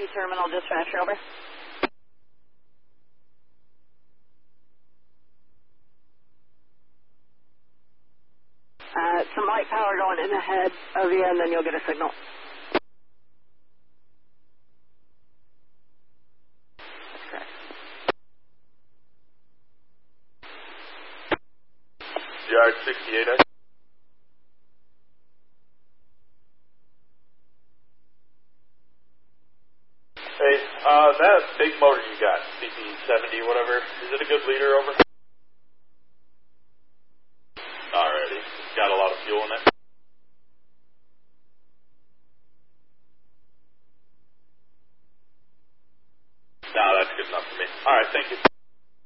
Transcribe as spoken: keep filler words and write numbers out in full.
terminal dispatch, over. Uh, some light power going in ahead of you, and then you'll get a signal. Yard sixty-eight. Hey, uh, that big motor you got, C P seventy, whatever, is it a good leader, over? Alrighty, got a lot of fuel in it.